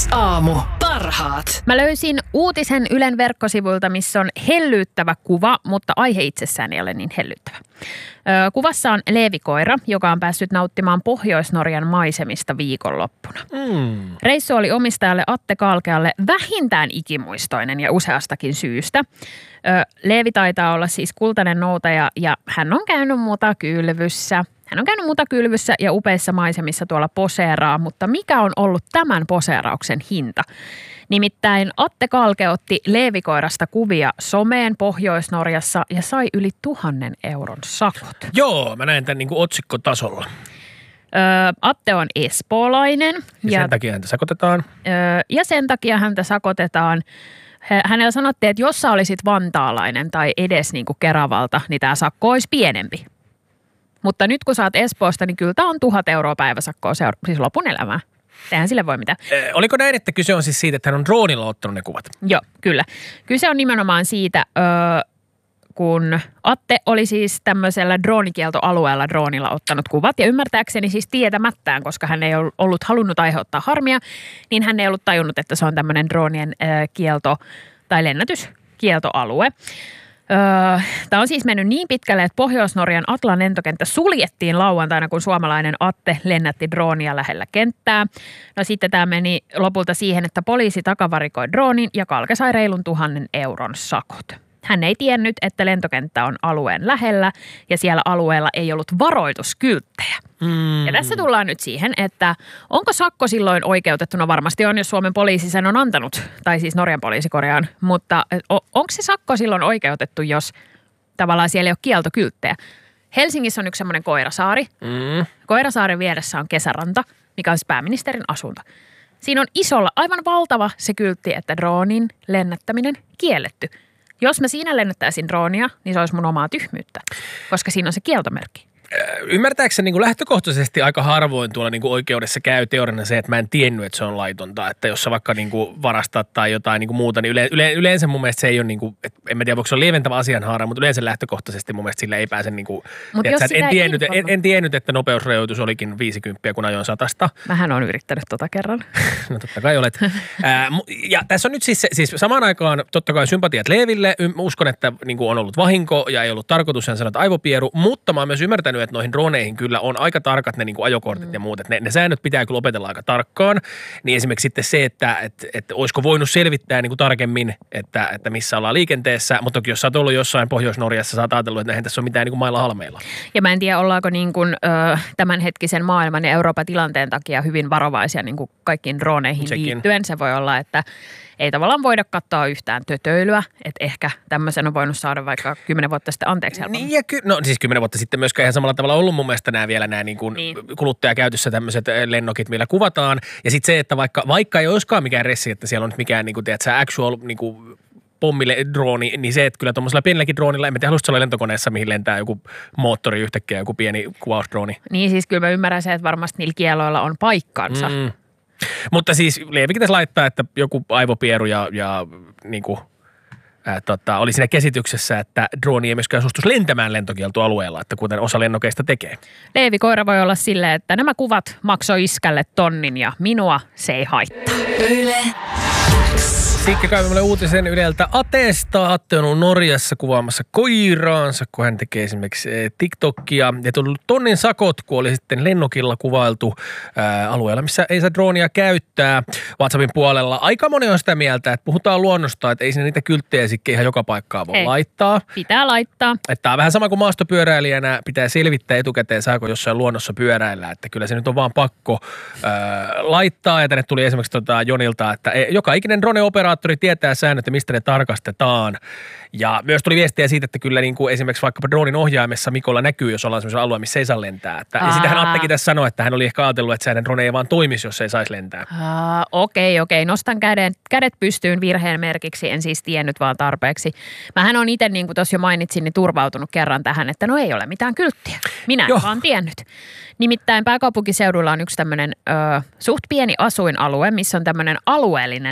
Aamu. Parhaat. Mä löysin uutisen Ylen verkkosivuilta, missä on hellyyttävä kuva, mutta aihe itsessään ei ole niin hellyttävä. Kuvassa on leevikoira, joka on päässyt nauttimaan Pohjois-Norjan maisemista viikonloppuna. Reissu oli omistajalle Atte Kalkealle vähintään ikimuistoinen ja useastakin syystä. Leevi taitaa olla siis kultainen noutaja ja hän on käynyt mutakylvyssä. Hän on käynyt mutakylvyssä ja upeissa maisemissa tuolla poseeraa, mutta mikä on ollut tämän poseerauksen hinta? Nimittäin Atte Kalke otti leevikoirasta kuvia someen Pohjois-Norjassa ja sai yli 1 000 euron sakot. Joo, mä näen tämän niin kuin otsikkotasolla. Atte on espoolainen. Ja sen takia häntä sakotetaan. Ja sen takia häntä sakotetaan. Hänellä sanottiin, että jos sä olisit vantaalainen tai edes niin kuin Keravalta, niin tämä sakko olisi pienempi. Mutta nyt kun sä oot Espoosta, niin kyllä tämä on 1 000 euroa päiväsakkoa siis lopun elämää. Eihän sille voi mitään. Oliko näin, että kyse on siis siitä, että hän on droonilla ottanut ne kuvat? Joo, kyllä. Kyse on nimenomaan siitä, kun Atte oli siis tämmöisellä droonikieltoalueella droonilla ottanut kuvat. Ja ymmärtääkseni siis tietämättään, koska hän ei ollut halunnut aiheuttaa harmia, niin hän ei ollut tajunnut, että se on tämmöinen droonien kielto tai lennätyskieltoalue. Tämä on siis mennyt niin pitkälle, että Pohjois-Norjan Atlan lentokenttä suljettiin lauantaina, kun suomalainen Atte lennätti droonia lähellä kenttää. No sitten tämä meni lopulta siihen, että poliisi takavarikoi droonin ja Kalke sai reilun 1 000 euron sakot. Hän ei tiennyt, että lentokenttä on alueen lähellä ja siellä alueella ei ollut varoituskylttejä. Ja tässä tullaan nyt siihen, että onko sakko silloin oikeutettuna? Varmasti on, jos Suomen poliisi sen on antanut, tai siis Norjan poliisi korjaan, mutta onko se sakko silloin oikeutettu, jos tavallaan siellä ei ole kieltokylttejä? Helsingissä on yksi semmoinen Koirasaari. Koirasaaren vieressä on Kesäranta, mikä on siis pääministerin asunto. Siinä on isolla, aivan valtava se kyltti, että droonin lennättäminen kielletty. Jos mä siinä lennättäisin droonia, niin se olisi mun omaa tyhmyyttä, koska siinä on se kieltomerkki. Ymmärtääkseni niin lähtökohtaisesti aika harvoin tuolla niin oikeudessa käy teoriana se, että mä en tiennyt, että se on laitonta. Että jos sä vaikka niin varastat tai jotain niin muuta, niin yleensä mun mielestä se ei ole, niin kuin, en mä tiedä voiko se on lieventävä asianhaara, mutta yleensä lähtökohtaisesti mun mielestä sillä ei pääse, niin kuin, en tiennyt, että nopeusrajoitus olikin 50, kun ajoin 100. Mähän on yrittänyt kerran. No totta kai olet. Ja tässä on nyt siis samaan aikaan totta kai sympatiat Leeville. Uskon, että niin kuin on ollut vahinko ja ei ollut tarkoitus sen sanota aivopieru, mutta mä oon myös ymmärtänyt, että noihin droneihin kyllä on aika tarkat ne niin kuin ajokortit ja muut. Että ne säännöt pitää kyllä opetella aika tarkkaan. Niin esimerkiksi sitten se, että olisiko voinut selvittää niin kuin tarkemmin, että missä ollaan liikenteessä. Mutta toki jos sä oot ollut jossain Pohjois-Norjassa, sä oot ajatellut, että näihin tässä on mitään niin kuin mailla halmeilla. Ja mä en tiedä, ollaanko niin kuin, tämänhetkisen maailman ja Euroopan tilanteen takia hyvin varovaisia niin kuin kaikkiin droneihin liittyen. Se voi olla, että ei tavallaan voida katsoa yhtään tötöilyä, että ehkä tämmöisen on voinut saada vaikka 10 vuotta sitten anteeksi helpommin. Niin no siis 10 vuotta sitten myöskään ihan samalla tavalla ollut mun mielestä nämä niin kuin kuluttajakäytössä tämmöiset lennokit, millä kuvataan. Ja sitten se, että vaikka ei olisikaan mikään ressi, että siellä on nyt mikään niin kuin, tiedätkö, actual niin kuin pommille drooni, niin se, että kyllä tuommoisella pienelläkin droonilla, en tiedä, haluaisi olla lentokoneessa, mihin lentää joku moottori yhtäkkiä, joku pieni kuvausdrooni. Niin siis kyllä mä ymmärrän se, että varmasti niillä kieloilla on paikkansa. Mutta siis Leevikin tässä laittaa, että joku aivopieru ja niin kuin, oli siinä käsityksessä, että drooni ei myöskään suostuisi lentämään lentokieltoalueella, että kuten osa lennokeista tekee. Leevikoira voi olla silleen, että nämä kuvat maksoi iskälle 1 000 ja minua se ei haittaa. Yle. Siikka kaivamme uutisen Yleltä Atesta. Atte on ollut Norjassa kuvaamassa koiraansa, kun hän tekee esimerkiksi TikTokia. Ja tullut 1 000 sakot, kun oli sitten lennokilla kuvailtu alueella, missä ei saa droonia käyttää. WhatsAppin puolella aika moni on sitä mieltä, että puhutaan luonnosta, että ei sinne niitä kylttejä sitten ihan joka paikkaa voi laittaa. Pitää laittaa. Että tämä on vähän sama kuin maastopyöräilijänä pitää selvittää etukäteen, saako jossain luonnossa pyöräillä. Että kyllä se nyt on vaan pakko laittaa. Ja tänne tuli esimerkiksi Jonilta, että joka ikinen drone-operaattori tietää säännöt ja mistä ne tarkastetaan. Ja myös tuli viestiä siitä, että kyllä niin kuin esimerkiksi vaikkapa dronin ohjaimessa Mikolla näkyy, jos ollaan sellaisella alueella, missä ei saa lentää. Ja sitähän Attekin tässä sanoi, että hän oli ehkä ajatellut, että sehän drone ei vaan toimisi, jos ei saisi lentää. Okei. Nostan kädet pystyyn virheen merkiksi, en siis tiennyt vaan tarpeeksi. Mähän on itse, niin kuin tuossa jo mainitsin, niin turvautunut kerran tähän, että no ei ole mitään kylttiä. Minä en vaan tiennyt. Nimittäin pääkaupunkiseudulla on yksi tämmöinen suht pieni asuinalue, missä on tämmöinen alueellinen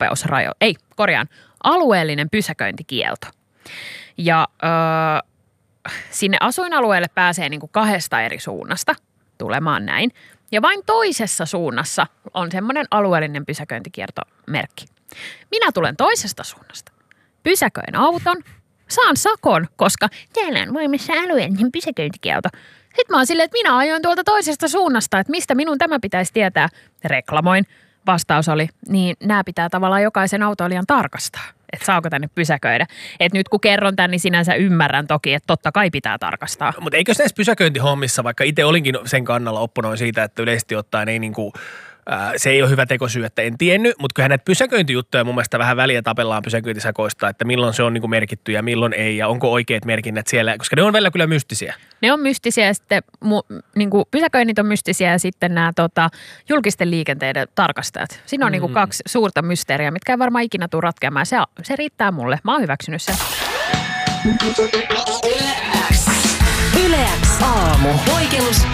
alueellinen pysäköintikielto. Ja sinne asuinalueelle pääsee niin kuin 2 eri suunnasta tulemaan näin. Ja vain toisessa suunnassa on semmoinen alueellinen pysäköintikiertomerkki. Minä tulen toisesta suunnasta. Pysäköin auton, saan sakon, koska täällä on voimassa alueellinen pysäköintikielto. Sitten mä oon silleen, että minä ajoin tuolta toisesta suunnasta, että mistä minun tämä pitäisi tietää. Reklamoin. Vastaus oli, niin nämä pitää tavallaan jokaisen autoilijan tarkastaa, että saako tänne pysäköidä. Että nyt kun kerron tämän, niin sinänsä ymmärrän toki, että totta kai pitää tarkastaa. Mutta eikö näissä pysäköintihommissa, vaikka itse olinkin sen kannalla opponoin siitä, että yleisesti ottaen ei niinku, se ei ole hyvä tekosyy, että en tiennyt, mutta kyllähän näitä pysäköintijuttuja mun mielestä vähän väliä tapellaan pysäköintisakoista, että milloin se on niinku merkitty ja milloin ei ja onko oikeat merkinnät siellä, koska ne on välillä kyllä mystisiä. Ne on mystisiä ja sitten niinku pysäköinnit on mystisiä ja sitten nämä julkisten liikenteiden tarkastajat. Siinä on niinku 2 suurta mysteeriä, mitkä ei varmaan ikinä tule ratkeamaan. Se riittää mulle. Mä oon hyväksynyt sen. Yle X aamu. Oikeus